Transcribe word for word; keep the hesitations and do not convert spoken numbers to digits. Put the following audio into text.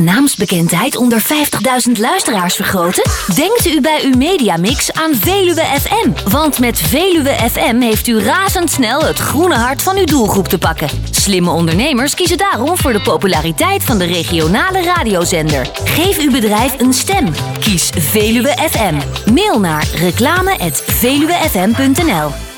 naamsbekendheid onder vijftigduizend luisteraars vergroten? Denkt u bij uw mediamix aan Veluwe F M. Want met Veluwe F M heeft u razendsnel het groene hart van uw doelgroep te pakken. Slimme ondernemers kiezen daarom voor de populariteit van de regionale radiozender. Geef uw bedrijf een stem. Kies Veluwe F M. Mail naar reclame at veluwefm punt n l.